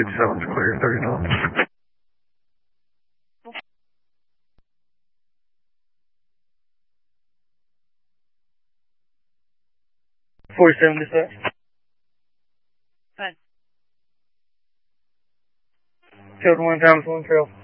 57's clear, 30 knots. 47 dispatch. Fine. Field 1 times 1 trail.